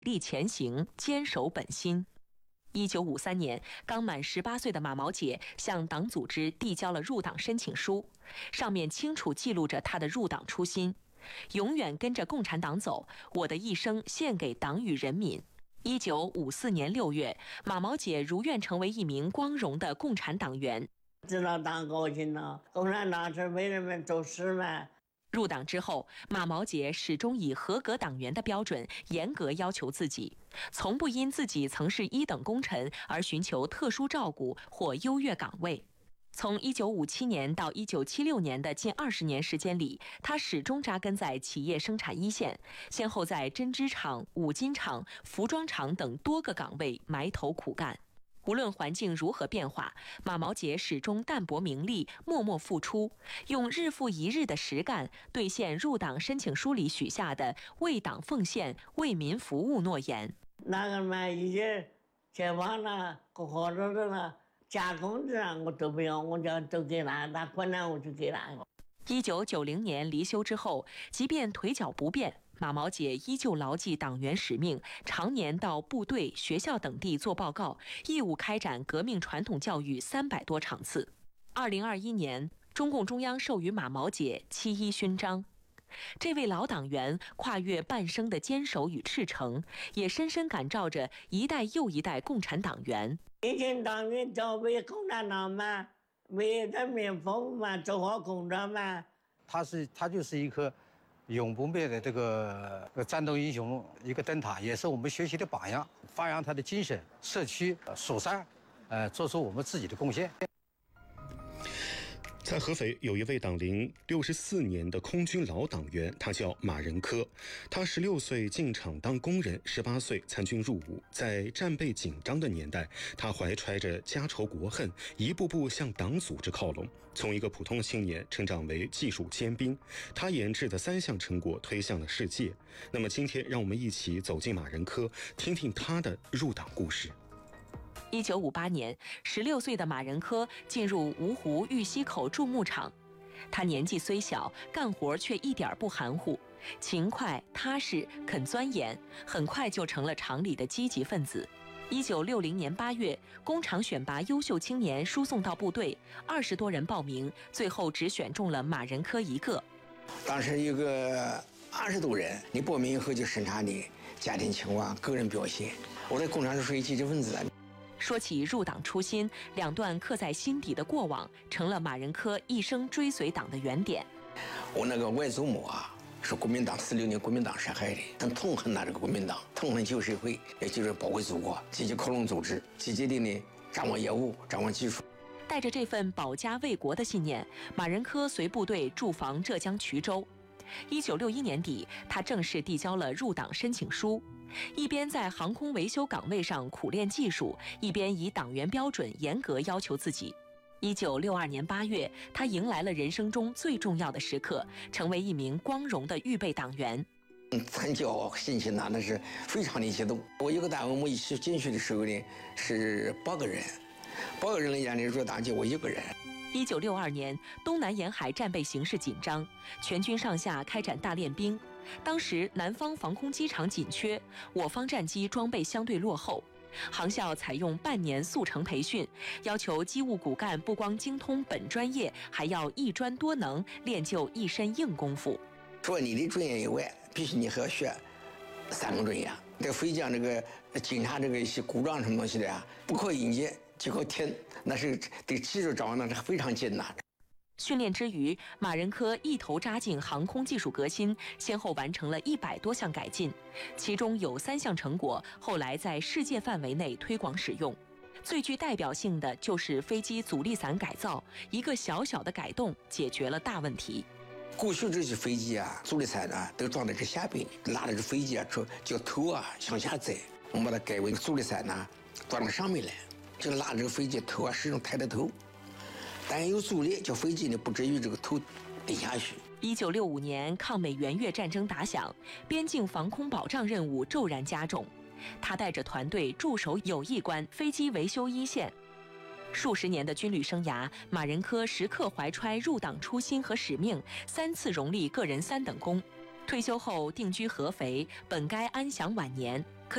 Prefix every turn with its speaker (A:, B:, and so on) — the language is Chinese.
A: 力前行，坚守本心。1953年，刚满18岁的马毛姐向党组织递交了入党申请书，上面清楚记录着她的入党初心：永远跟着共产党走，我的一生献给党与人民。1954年6月，马毛姐如愿成为一名光荣的共产党员。
B: 知道党高兴了，共产党是为人们做事嘛。
A: 入党之后，马毛姐始终以合格党员的标准严格要求自己，从不因自己曾是一等功臣而寻求特殊照顾或优越岗位。从1957年到1976年的近20年时间里，她始终扎根在企业生产一线，先后在针织厂、五金厂、服装厂等多个岗位埋头苦干。无论环境如何变化，马毛姐始终淡泊名利，默默付出，用日复一日的实干兑现入党申请书里许下的为党奉献、为民服务诺言。
B: 那个嘛，一些解放了、活着的了、加工资啊，我都不要，我就都给他困难我就给他。
A: 1990年离休之后，即便腿脚不便，马毛姐依旧牢记党员使命，常年到部队、学校等地做报告，义务开展革命传统教育300多场次。2021年，中共中央授予马毛姐7·1勋章。这位老党员跨越半生的坚守与赤诚，也深深感召着一代又一代共产党员。
B: 以前党员就为共产党嘛，为人民服务嘛，做好工作嘛。
C: 他就是一颗永不灭的这个战斗英雄，一个灯塔，也是我们学习的榜样，发扬他的精神，社区蜀山，做出我们自己的贡献。
D: 在合肥有一位党龄64年的空军老党员，他叫马仁科。他16岁进厂当工人，18岁参军入伍。在战备紧张的年代，他怀揣着家仇国恨，一步步向党组织靠拢，从一个普通青年成长为技术尖兵。他研制的3项成果推向了世界。那么今天，让我们一起走进马仁科，听听他的入党故事。
A: 1958年，16岁的马仁科进入芜湖玉溪口铸木厂。他年纪虽小，干活却一点不含糊，勤快踏实，肯钻研，很快就成了厂里的积极分子。1960年8月，工厂选拔优秀青年输送到部队，20多人报名，最后只选中了马仁科一个。
E: 当时有个20多人，你报名以后就审查你家庭情况、个人表现。我在工厂是属于积极分子。
A: 说起入党初心，两段刻在心底的过往，成了马仁科一生追随党的原点。
E: 我那个外祖母啊，是国民党46年国民党杀害的，很痛恨这个国民党，痛恨旧社会，也就是保卫祖国，积极靠拢组织，积极的呢掌握业务，掌握技术。
A: 带着这份保家卫国的信念，马仁科随部队驻防浙江衢州。1961年底，他正式递交了入党申请书。一边在航空维修岗位上苦练技术，一边以党员标准严格要求自己。1962年8月，他迎来了人生中最重要的时刻，成为一名光荣的预备党员。
E: 很骄傲，心情那是非常的激动。我有个单位，我一起进去的时候呢是8个人，8个人里面入党就我1个人。
A: 1962年，东南沿海战备形势紧张，全军上下开展大练兵。当时南方防空机场紧缺，我方战机装备相对落后，航校采用半年速成培训，要求机务骨干不光精通本专业，还要一专多能，练就一身硬功夫。
E: 除了你的专业以外，必须你还要学3个专业。这飞机上这个检查这个一些故障什么东西的呀，不靠应接就靠听，那是对技术掌握那是非常艰难。
A: 训练之余，马仁科一头扎进航空技术革新，先后完成了100多项改进，其中有3项成果后来在世界范围内推广使用。最具代表性的就是飞机阻力伞改造，一个小小的改动解决了大问题。
E: 过去这些飞机啊，阻力伞呢都装在这下边，拉着这飞机啊，叫头啊向下载。我们把它改为阻力伞呢装到上面来，就拉着这个飞机头啊始终抬着头。但有阻力，叫飞机呢不至于这个头低下去。
A: 1965年，抗美援越战争打响，边境防空保障任务骤然加重。他带着团队驻守友谊关飞机维修一线。数十年的军旅生涯，马仁科时刻怀揣入党初心和使命，3次荣立个人3等功。退休后定居合肥，本该安享晚年。